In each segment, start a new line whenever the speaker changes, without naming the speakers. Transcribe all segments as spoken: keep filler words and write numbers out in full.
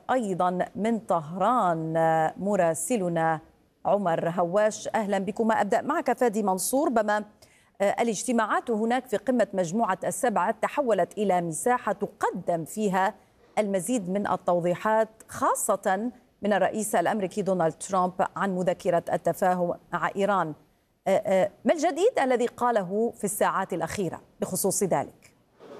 أيضا من طهران مراسلنا عمر هواش. أهلا بكما. أبدأ معك فادي منصور. بما الاجتماعات هناك في قمة مجموعة السبعة تحولت إلى مساحة تقدم فيها المزيد من التوضيحات، خاصة من الرئيس الأمريكي دونالد ترامب عن مذكرة التفاهم مع إيران. ما الجديد الذي قاله في الساعات الأخيرة بخصوص ذلك؟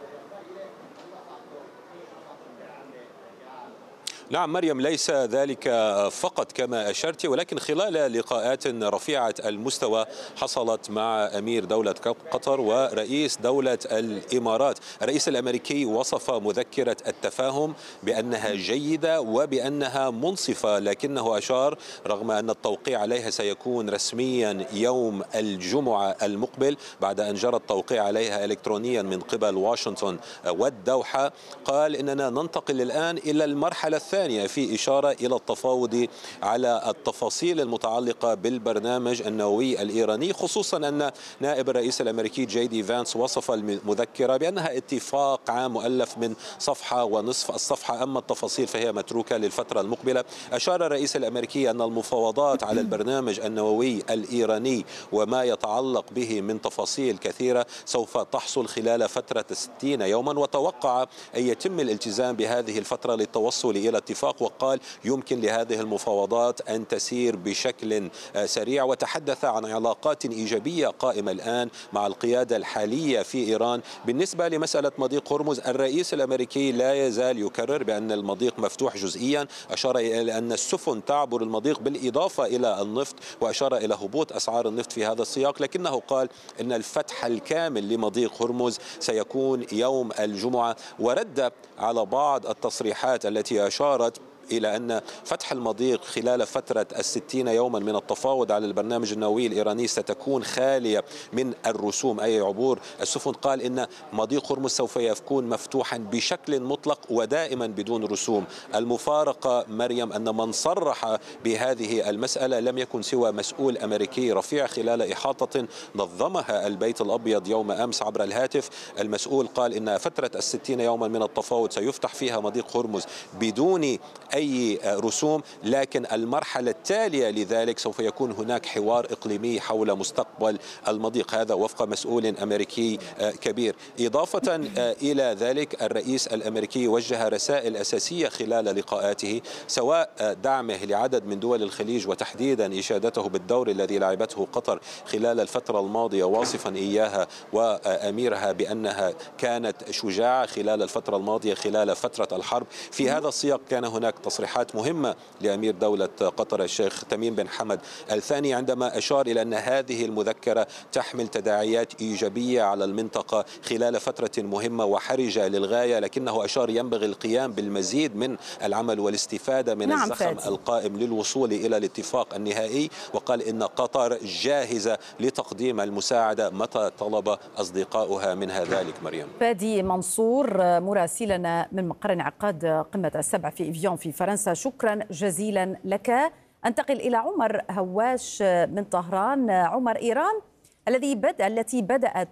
نعم مريم، ليس ذلك فقط كما أشرت، ولكن خلال لقاءات رفيعة المستوى حصلت مع أمير دولة قطر ورئيس دولة الإمارات. الرئيس الأمريكي وصف مذكرة التفاهم بأنها جيدة وبأنها منصفة، لكنه أشار رغم أن التوقيع عليها سيكون رسميا يوم الجمعة المقبل بعد أن جرى التوقيع عليها إلكترونيا من قبل واشنطن والدوحة، قال إننا ننتقل الآن إلى المرحلة الثانية في إشارة إلى التفاوض على التفاصيل المتعلقة بالبرنامج النووي الإيراني، خصوصا أن نائب الرئيس الأمريكي جي دي فانس وصف المذكرة بأنها اتفاق عام مؤلف من صفحة ونصف الصفحة، أما التفاصيل فهي متروكة للفترة المقبلة. أشار الرئيس الأمريكي أن المفاوضات على البرنامج النووي الإيراني وما يتعلق به من تفاصيل كثيرة سوف تحصل خلال فترة ستين يوما، وتوقع أن يتم الالتزام بهذه الفترة للتوصل إلى اتفاق، وقال يمكن لهذه المفاوضات أن تسير بشكل سريع، وتحدث عن علاقات إيجابية قائمة الآن مع القيادة الحالية في إيران. بالنسبة لمسألة مضيق هرمز، الرئيس الأمريكي لا يزال يكرر بأن المضيق مفتوح جزئيا، أشار إلى أن السفن تعبر المضيق بالإضافة إلى النفط، وأشار إلى هبوط أسعار النفط في هذا السياق، لكنه قال أن الفتح الكامل لمضيق هرمز سيكون يوم الجمعة، ورد على بعض التصريحات التي أشارت إلى أن فتح المضيق خلال فترة الستين يوما من التفاوض على البرنامج النووي الإيراني ستكون خالية من الرسوم، أي عبور السفن. قال إن مضيق هرمز سوف يكون مفتوحا بشكل مطلق ودائما بدون رسوم. المفارقة مريم أن من صرح بهذه المسألة لم يكن سوى مسؤول أمريكي رفيع خلال إحاطة نظمها البيت الأبيض يوم أمس عبر الهاتف. المسؤول قال إن فترة الستين يوما من التفاوض سيفتح فيها مضيق هرمز بدون أي رسوم، لكن المرحلة التالية لذلك سوف يكون هناك حوار إقليمي حول مستقبل المضيق، هذا وفق مسؤول أمريكي كبير. إضافة إلى ذلك الرئيس الأمريكي وجه رسائل أساسية خلال لقاءاته، سواء دعمه لعدد من دول الخليج وتحديدا إشادته بالدور الذي لعبته قطر خلال الفترة الماضية، واصفا إياها وأميرها بأنها كانت شجاعة خلال الفترة الماضية خلال فترة الحرب. في هذا السياق كان هناك تصريحات مهمة لأمير دولة قطر الشيخ تميم بن حمد الثاني عندما أشار إلى أن هذه المذكرة تحمل تداعيات إيجابية على المنطقة خلال فترة مهمة وحرجة للغاية، لكنه أشار ينبغي القيام بالمزيد من العمل والاستفادة من نعم الزخم فاتي. القائم للوصول إلى الاتفاق النهائي، وقال إن قطر جاهزة لتقديم المساعدة متى طلب أصدقاؤها منها ذلك. مريم.
فادي منصور مراسلنا من مقر انعقاد قمة السبع في إفيون في فرنسا، شكرا جزيلا لك. أنتقل إلى عمر هواش من طهران. عمر، إيران الذي بدأ التي بدأت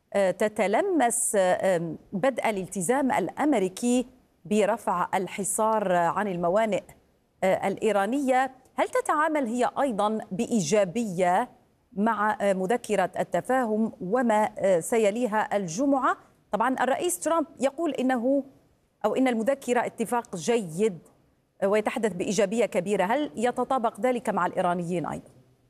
تتلمس بدء الالتزام الأمريكي برفع الحصار عن الموانئ الإيرانية، هل تتعامل هي أيضا بإيجابية مع مذكرة التفاهم وما سيليها الجمعة؟ طبعا الرئيس ترامب يقول إنه أو إن المذكرة اتفاق جيد ويتحدث بإيجابية كبيرة، هل يتطابق ذلك مع الإيرانيين أيضا؟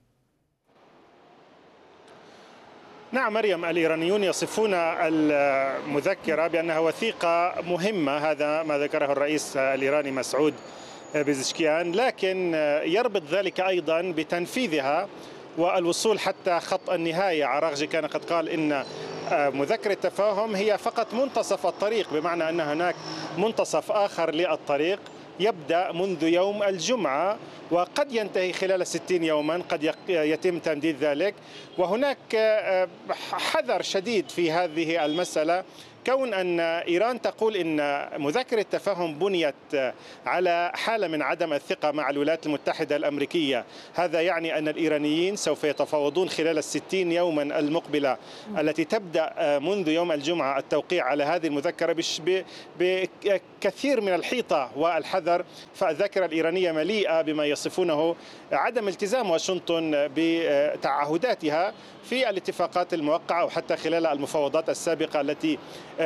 نعم مريم، الإيرانيون يصفون المذكرة بأنها وثيقة مهمة، هذا ما ذكره الرئيس الإيراني مسعود بزشكيان، لكن يربط ذلك أيضا بتنفيذها والوصول حتى خط النهاية. عراغجي كان قد قال إن مذكرة التفاهم هي فقط منتصف الطريق، بمعنى أن هناك منتصف آخر للطريق يبدأ منذ يوم الجمعة وقد ينتهي خلال ستين يوما، قد يتم تمديد ذلك. وهناك حذر شديد في هذه المسألة كون أن إيران تقول إن مذكرة التفاهم بنيت على حالة من عدم الثقة مع الولايات المتحدة الأمريكية، هذا يعني أن الإيرانيين سوف يتفاوضون خلال الستين يوما المقبلة التي تبدأ منذ يوم الجمعة التوقيع على هذه المذكرة بكثير من الحيطة والحذر. فالذاكرة الإيرانية مليئة بما يصفونه عدم التزام واشنطن بتعهداتها في الاتفاقات الموقعة وحتى خلال المفاوضات السابقة التي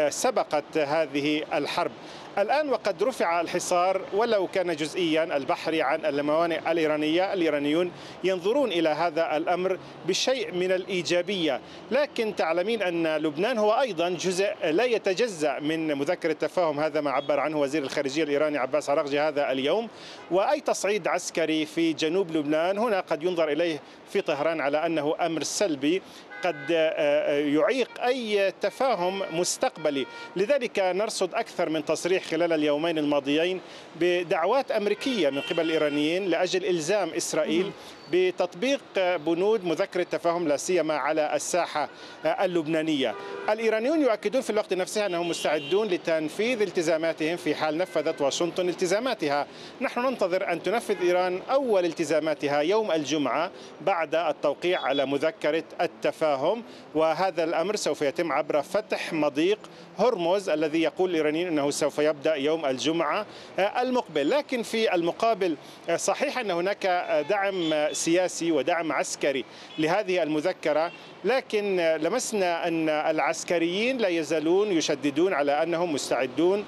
سبقت هذه الحرب. الآن وقد رفع الحصار ولو كان جزئيا البحري عن الموانئ الإيرانية، الإيرانيون ينظرون إلى هذا الأمر بشيء من الإيجابية، لكن تعلمين أن لبنان هو أيضا جزء لا يتجزأ من مذكرة التفاهم، هذا ما عبر عنه وزير الخارجية الإيراني عباس عراقجي هذا اليوم. وأي تصعيد عسكري في جنوب لبنان هنا قد ينظر إليه في طهران على أنه أمر سلبي قد يعيق أي تفاهم مستقبلي. لذلك نرصد أكثر من تصريح خلال اليومين الماضيين بدعوات أمريكية من قبل الإيرانيين لأجل إلزام إسرائيل بتطبيق بنود مذكرة التفاهم لا سيما على الساحة اللبنانية. الإيرانيون يؤكدون في الوقت نفسه أنهم مستعدون لتنفيذ التزاماتهم في حال نفذت واشنطن التزاماتها. نحن ننتظر أن تنفذ إيران أول التزاماتها يوم الجمعة بعد التوقيع على مذكرة التفاهم، وهذا الأمر سوف يتم عبر فتح مضيق هرمز الذي يقول الإيرانيين أنه سوف يبدأ يوم الجمعة المقبل. لكن في المقابل صحيح أن هناك دعم سياسي ودعم عسكري لهذه المذكرة، لكن لمسنا أن العسكريين لا يزالون يشددون على أنهم مستعدون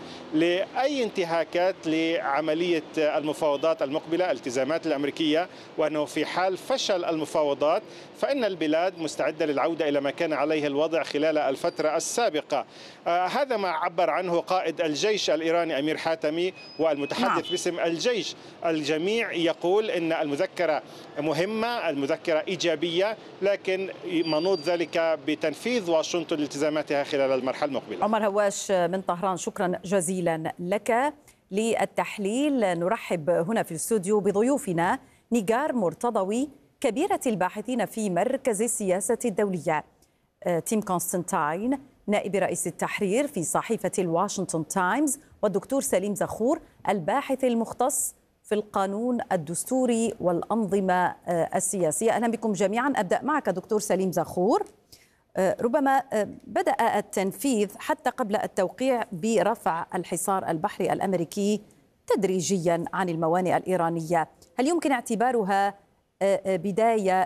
لأي انتهاكات لعملية المفاوضات المقبلة، الالتزامات الأمريكية، وأنه في حال فشل المفاوضات فإن البلاد مستعدة للعودة إلى ما كان عليه الوضع خلال الفترة السابقة. آه هذا ما عبر عنه قائد الجيش الإيراني أمير حاتمي والمتحدث نعم. باسم الجيش. الجميع يقول أن المذكرة مهمة، المذكرة إيجابية، لكن منوط ذلك بتنفيذ واشنطن التزاماتها خلال المرحلة المقبلة.
عمر هواش من طهران، شكرا جزيلا لك للتحليل. نرحب هنا في الاستوديو بضيوفنا نيغار مرتضوي كبيرة الباحثين في مركز السياسة الدولية، تيم كونستانتين نائب رئيس التحرير في صحيفة الواشنطن تايمز، والدكتور سليم زخور الباحث المختص في القانون الدستوري والأنظمة السياسية. أهلا بكم جميعا. أبدأ معك دكتور سليم زخور. ربما بدأ التنفيذ حتى قبل التوقيع برفع الحصار البحري الأمريكي تدريجيا عن الموانئ الإيرانية، هل يمكن اعتبارها بداية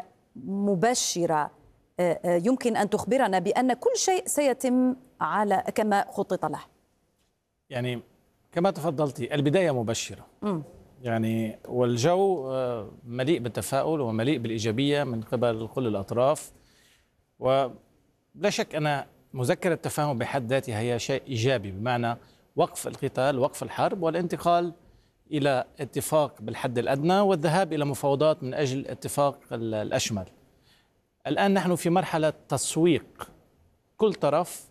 مبشرة؟ يمكن أن تخبرنا بأن كل شيء سيتم على كما خطط له؟
يعني كما تفضلتي البداية مبشرة، م. يعني والجو مليء بالتفاؤل ومليء بالإيجابية من قبل كل الأطراف، ولا شك أن مذكرة التفاهم بحد ذاتها هي شيء إيجابي، بمعنى وقف القتال، وقف الحرب، والانتقال إلى اتفاق بالحد الأدنى والذهاب إلى مفاوضات من أجل اتفاق الأشمل. الآن نحن في مرحلة تسويق كل طرف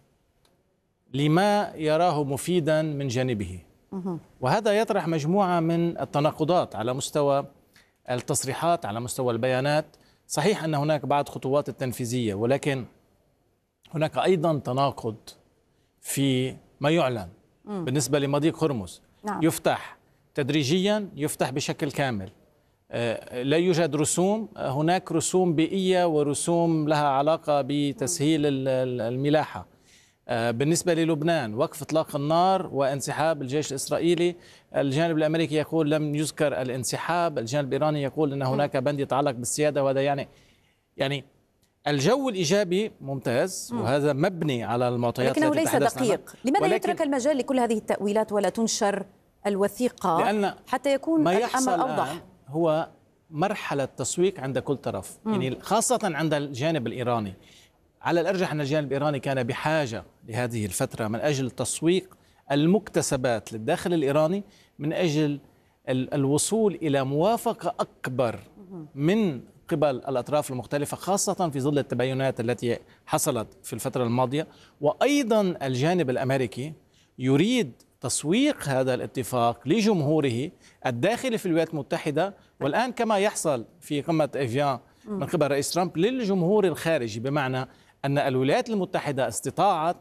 لما يراه مفيدا من جانبه، وهذا يطرح مجموعة من التناقضات على مستوى التصريحات، على مستوى البيانات. صحيح أن هناك بعض خطوات التنفيذية، ولكن هناك أيضا تناقض في ما يعلن بالنسبة لمضيق هرمز. نعم. يفتح تدريجيا، يفتح بشكل كامل، لا يوجد رسوم، هناك رسوم بيئية ورسوم لها علاقة بتسهيل الملاحة. بالنسبة للبنان وقف إطلاق النار وانسحاب الجيش الإسرائيلي، الجانب الأمريكي يقول لم يذكر الانسحاب، الجانب الإيراني يقول أن هناك بند يتعلق بالسيادة، وهذا يعني يعني الجو الإيجابي ممتاز، وهذا مبني على المعطيات
لكنه ليس دقيق. لماذا يترك المجال لكل هذه التأويلات ولا تنشر الوثيقة لأن حتى يكون الأمر أوضح؟
هو مرحلة تسويق عند كل طرف، م. يعني خاصة عند الجانب الإيراني. على الأرجح أن الجانب الإيراني كان بحاجة لهذه الفترة من أجل تسويق المكتسبات للداخل الإيراني، من أجل الوصول إلى موافقة أكبر من قبل الأطراف المختلفة، خاصة في ظل التباينات التي حصلت في الفترة الماضية. وأيضا الجانب الأمريكي يريد تسويق هذا الاتفاق لجمهوره الداخلي في الولايات المتحدة، والآن كما يحصل في قمة إيفيان من قبل رئيس ترامب للجمهور الخارجي، بمعنى أن الولايات المتحدة استطاعت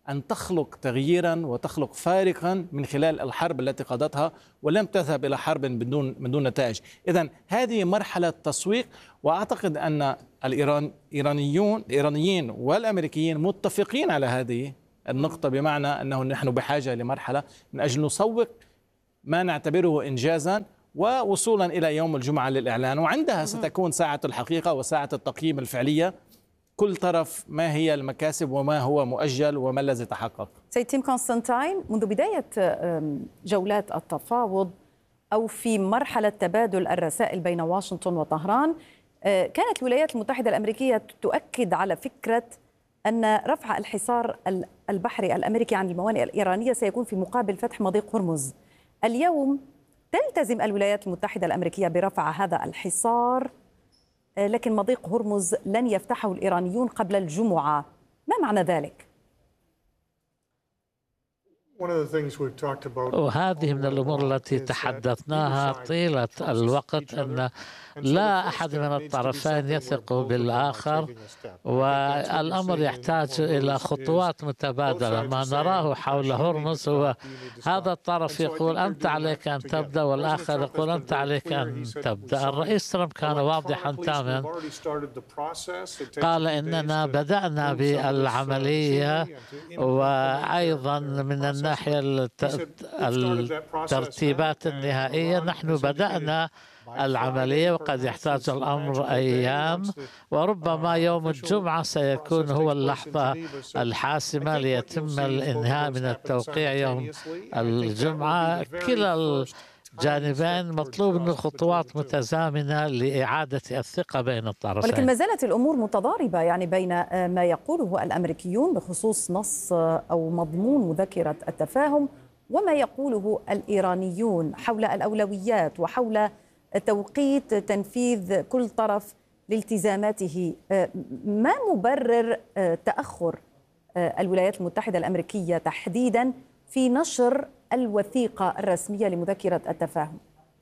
أن تخلق تغييرا وتخلق فارقا من خلال الحرب التي قادتها، ولم تذهب إلى حرب بدون من دون نتائج. إذن هذه مرحلة تسويق، وأعتقد أن الإيران إيرانيون الإيرانيين والأمريكيين متفقين على هذه النقطة، بمعنى أنه نحن بحاجة لمرحلة من أجل نسوق ما نعتبره إنجازا، ووصولا إلى يوم الجمعة للإعلان، وعندها ستكون ساعة الحقيقة وساعة التقييم الفعلية، كل طرف ما هي المكاسب وما هو مؤجل وما الذي تحقق.
سيد تيم كونستانتين، منذ بداية جولات التفاوض أو في مرحلة تبادل الرسائل بين واشنطن وطهران، كانت الولايات المتحدة الأمريكية تؤكد على فكرة أن رفع الحصار البحري الأمريكي عن الموانئ الإيرانية سيكون في مقابل فتح مضيق هرمز. اليوم تلتزم الولايات المتحدة الأمريكية برفع هذا الحصار، لكن مضيق هرمز لن يفتحه الإيرانيون قبل الجمعة. ما معنى ذلك؟
وهذه من الأمور التي تحدثناها طيلة الوقت، أن لا أحد من الطرفين يثق بالآخر، والأمر يحتاج إلى خطوات متبادلة. ما نراه حول هرمز هو هذا الطرف يقول أنت عليك أن تبدأ، والآخر يقول أنت عليك أن تبدأ. الرئيس ترامب كان واضحا تماما، قال إننا بدأنا بالعملية، وأيضا من الناحية الترتيبات النهائية نحن بدأنا العملية، وقد يحتاج الأمر أيام، وربما يوم الجمعة سيكون هو اللحظة الحاسمة ليتم الإنهاء من التوقيع يوم الجمعة. كلا الجانبين مطلوب منه خطوات متزامنة لإعادة الثقة بين الطرفين،
ولكن ما زالت الأمور متضاربة، يعني بين ما يقوله الأمريكيون بخصوص نص أو مضمون مذكرة التفاهم وما يقوله الإيرانيون حول الأولويات وحول توقيت تنفيذ كل طرف لالتزاماته. ما مبرر تأخر الولايات المتحدة الأمريكية تحديدا في نشر الوثيقة الرسمية لمذكرة التفاهم؟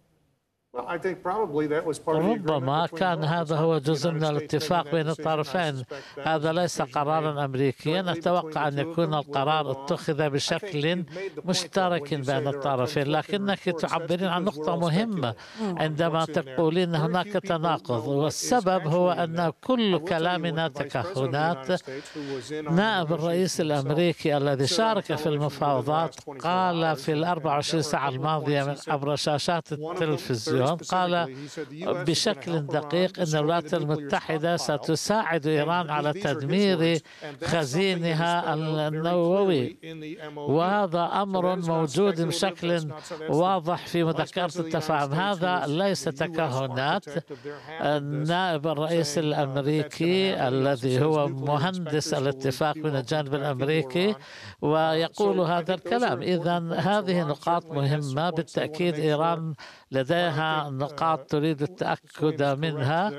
ربما كان هذا هو جزء من الاتفاق بين الطرفين. هذا ليس قرارا أمريكيا، أتوقع أن يكون القرار اتخذ بشكل مشترك بين الطرفين، لكنك تعبرين عن نقطة مهمة عندما تقولين هناك تناقض، والسبب هو أن كل كلامنا تكهنات. نائب الرئيس الأمريكي الذي شارك في المفاوضات قال في الأربع وعشرين ساعة الماضية عبر شاشات التلفزيون، قال بشكل دقيق أن الولايات المتحدة ستساعد إيران على تدمير خزينها النووي، وهذا أمر موجود بشكل واضح في مذكرة التفاهم. هذا ليس تكهنات. نائب الرئيس الأمريكي الذي هو مهندس الاتفاق من الجانب الأمريكي ويقول هذا الكلام. إذن هذه نقاط مهمة بالتأكيد. إيران لديها نقاط تريد التأكد منها،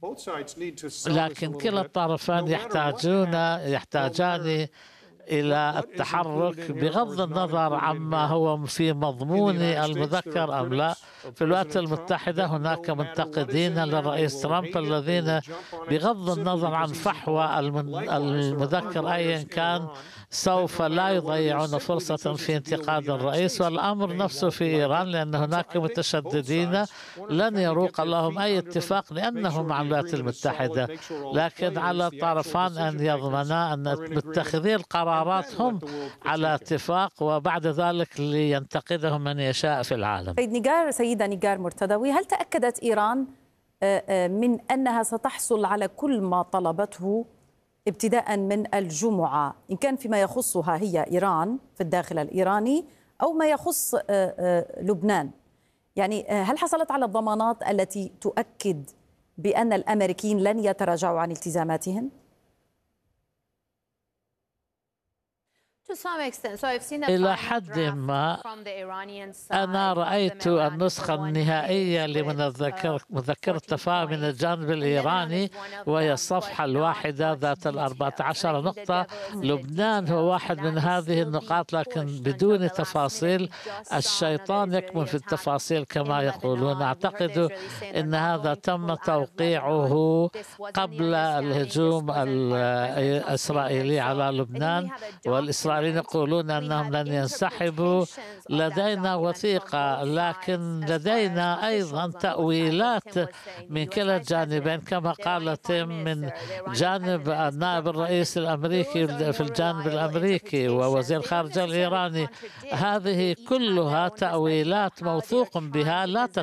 لكن كلا الطرفان يحتاجون يحتاجان إلى التحرك بغض النظر عما هو في مضمون المذكر أم لا. في الولايات المتحدة هناك منتقدين للرئيس ترامب الذين بغض النظر عن فحوى المذكر أيا كان سوف لا يضيعون فرصة في انتقاد الرئيس، والأمر نفسه في إيران، لأن هناك متشددين لن يروق لهم أي اتفاق لأنهم مع الولايات المتحدة، لكن على الطرفان أن يضمنا أن متخذي القرارات هم على اتفاق، وبعد ذلك لينتقدهم من يشاء في العالم.
سيد نيجار سيدة نيجار مرتضوي، هل تأكدت إيران من أنها ستحصل على كل ما طلبته ابتداء من الجمعة، إن كان فيما يخصها هي إيران في الداخل الإيراني أو ما يخص لبنان؟ يعني هل حصلت على الضمانات التي تؤكد بأن الأمريكيين لن يتراجعوا عن التزاماتهم؟
إلى حد ما أنا رأيت النسخة النهائية لمذكرة التفاهم من الجانب الإيراني، وهي الصفحة الواحدة ذات الأربعة عشر نقطة. لبنان هو واحد من هذه النقاط لكن بدون تفاصيل. الشيطان يكمن في التفاصيل كما يقولون. أعتقد أن هذا تم توقيعه قبل الهجوم الإسرائيلي على لبنان، والإسرائيلي الآخرين يقولون أنهم لن ينسحبوا. لدينا وثيقة، لكن لدينا أيضا تأويلات من كلا الجانبين كما قال تيم، من جانب النائب الرئيس الأمريكي في الجانب الأمريكي ووزير الخارجية الإيراني. هذه كلها تأويلات موثوق بها لا